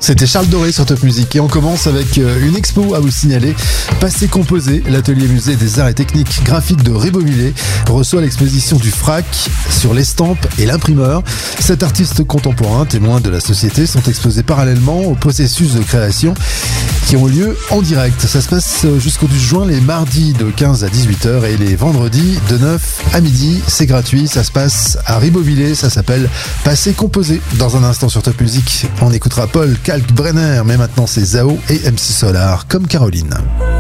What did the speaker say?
C'était Charles Doré sur Top Music et on commence avec une expo à vous signaler. Passé Composé, l'atelier musée des arts et techniques graphiques de Ribovillé reçoit l'exposition du FRAC sur l'estampe et l'imprimeur. 7 artistes contemporains, témoins de la société, sont exposés parallèlement au processus de création qui ont lieu en direct. Ça se passe jusqu'au 12 juin, les mardis de 15 à 18h et les vendredis de 9 à midi. C'est gratuit, ça se passe à Ribovillé, ça s'appelle Passé Composé. Dans un instant sur Top Music, on écoutera Paul Kalkbrenner, mais maintenant c'est Zao et MC Solar comme Caroline.